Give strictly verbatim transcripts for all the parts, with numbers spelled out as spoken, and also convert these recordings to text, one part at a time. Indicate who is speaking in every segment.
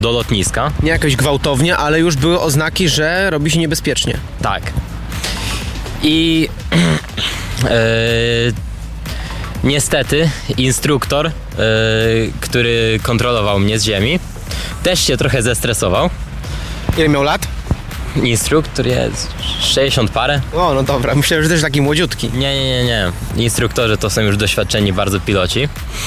Speaker 1: do lotniska.
Speaker 2: Nie jakoś gwałtownie, ale już były oznaki, że robi się niebezpiecznie.
Speaker 1: Tak. I yy, niestety instruktor, yy, który kontrolował mnie z ziemi, też się trochę zestresował.
Speaker 2: Ile miał lat?
Speaker 1: Instruktor jest sześćdziesiąt parę.
Speaker 2: O, no dobra, myślałem, że też taki młodziutki.
Speaker 1: Nie, nie, nie, nie. Instruktorzy to są już doświadczeni bardzo piloci.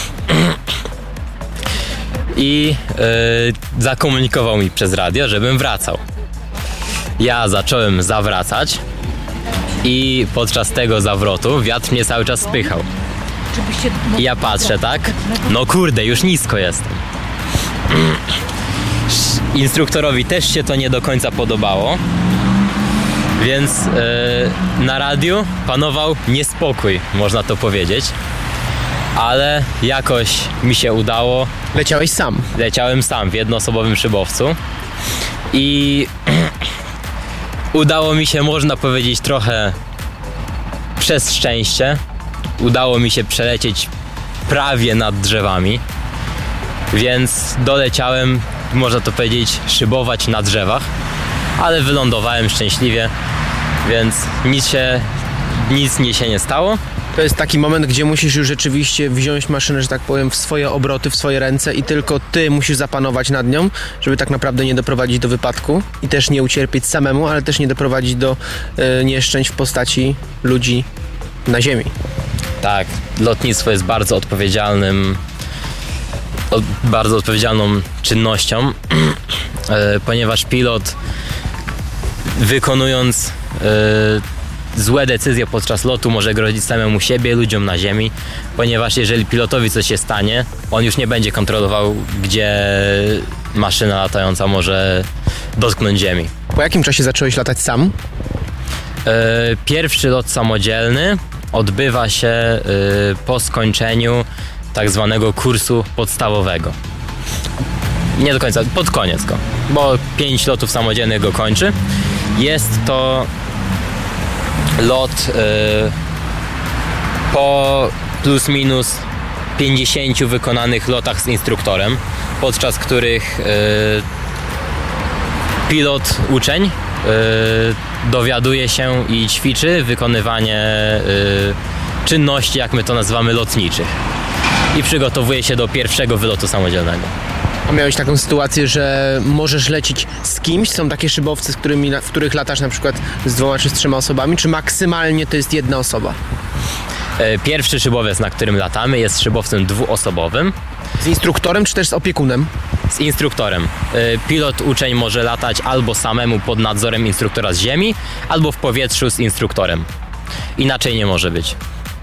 Speaker 1: I yy, zakomunikował mi przez radio, żebym wracał. Ja zacząłem zawracać i podczas tego zawrotu wiatr mnie cały czas spychał. I ja patrzę, tak? No kurde, już nisko jestem. Instruktorowi też się to nie do końca podobało, więc yy, na radiu panował niespokój, można to powiedzieć. Ale jakoś mi się udało.
Speaker 2: Leciałeś sam?
Speaker 1: Leciałem sam w jednoosobowym szybowcu i udało mi się, można powiedzieć, trochę przez szczęście. Udało mi się przelecieć prawie nad drzewami, więc doleciałem, można to powiedzieć, szybować na drzewach, ale wylądowałem szczęśliwie, więc nic się, nic mi się nie stało.
Speaker 2: To jest taki moment, gdzie musisz już rzeczywiście wziąć maszynę, że tak powiem, w swoje obroty, w swoje ręce i tylko ty musisz zapanować nad nią, żeby tak naprawdę nie doprowadzić do wypadku i też nie ucierpieć samemu, ale też nie doprowadzić do e, nieszczęść w postaci ludzi na ziemi.
Speaker 1: Tak, lotnictwo jest bardzo odpowiedzialnym, o, bardzo odpowiedzialną czynnością, e, ponieważ pilot, wykonując e, złe decyzje podczas lotu, może grozić samemu siebie, ludziom na ziemi, ponieważ jeżeli pilotowi coś się stanie, on już nie będzie kontrolował, gdzie maszyna latająca może dotknąć ziemi.
Speaker 2: Po jakim czasie zacząłeś latać sam?
Speaker 1: E, pierwszy lot samodzielny odbywa się e, po skończeniu tak zwanego kursu podstawowego. Nie do końca, pod koniec go, bo pięć lotów samodzielnych go kończy. Jest to lot y, po plus minus pięćdziesięciu wykonanych lotach z instruktorem, podczas których y, pilot, uczeń y, dowiaduje się i ćwiczy wykonywanie y, czynności, jak my to nazywamy, lotniczych, i przygotowuje się do pierwszego wylotu samodzielnego.
Speaker 2: A miałeś taką sytuację, że możesz lecieć z kimś? Są takie szybowce, z którymi, w których latasz na przykład z dwoma czy z trzema osobami, czy maksymalnie to jest jedna osoba?
Speaker 1: Pierwszy szybowiec, na którym latamy, jest szybowcem dwuosobowym.
Speaker 2: Z instruktorem, czy też z opiekunem?
Speaker 1: Z instruktorem. Pilot, uczeń może latać albo samemu pod nadzorem instruktora z ziemi, albo w powietrzu z instruktorem. Inaczej nie może być.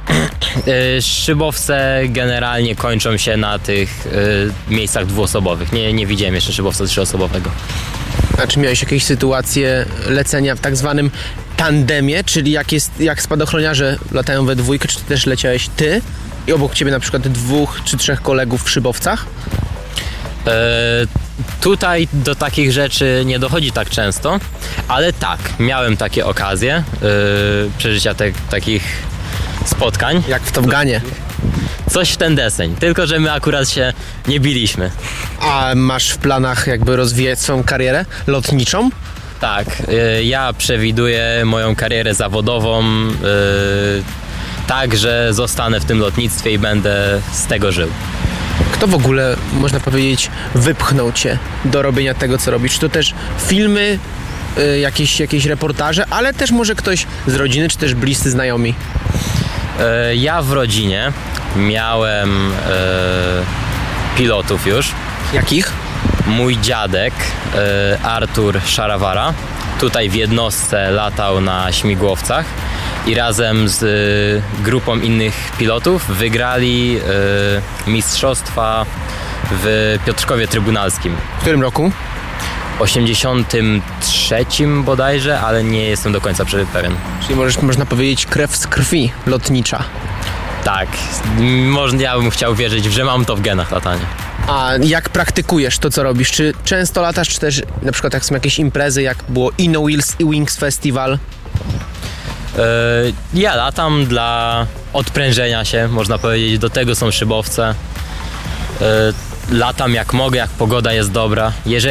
Speaker 1: Szybowce generalnie kończą się na tych y, miejscach dwuosobowych. Nie, nie widziałem jeszcze szybowca trzyosobowego.
Speaker 2: A czy miałeś jakieś sytuacje lecenia w tak zwanym tandemie, czyli jak, jest, jak spadochroniarze latają we dwójkę, czy też leciałeś ty i obok ciebie na przykład dwóch czy trzech kolegów w szybowcach?
Speaker 1: E, tutaj do takich rzeczy nie dochodzi tak często, ale tak, miałem takie okazje e, przeżycia te, takich spotkań.
Speaker 2: Jak w Top Gunie.
Speaker 1: Coś w ten deseń, tylko że my akurat się nie biliśmy.
Speaker 2: A masz w planach jakby rozwijać swoją karierę lotniczą?
Speaker 1: Tak, y, ja przewiduję moją karierę zawodową y, tak, że zostanę w tym lotnictwie i będę z tego żył.
Speaker 2: Kto w ogóle, można powiedzieć, wypchnął cię do robienia tego, co robisz? Czy to też filmy, y, jakieś, jakieś reportaże, ale też może ktoś z rodziny, czy też bliscy znajomi?
Speaker 1: Y, ja w rodzinie miałem y, pilotów już.
Speaker 2: Jakich?
Speaker 1: Mój dziadek y, Artur Szarawara tutaj w jednostce latał na śmigłowcach i razem z y, grupą innych pilotów wygrali y, mistrzostwa w Piotrkowie Trybunalskim.
Speaker 2: W którym roku?
Speaker 1: osiemdziesiątym trzecim bodajże, ale nie jestem do końca pewien.
Speaker 2: Czyli możesz, można powiedzieć, krew z krwi lotnicza.
Speaker 1: Tak, można, ja bym chciał wierzyć, że mam to w genach latanie.
Speaker 2: A jak praktykujesz to, co robisz? Czy często latasz, czy też na przykład jak są jakieś imprezy, jak było Inno Wings Festival?
Speaker 1: Yy, ja latam dla odprężenia się, można powiedzieć, do tego są szybowce. Yy, latam jak mogę, jak pogoda jest dobra. Jeżeli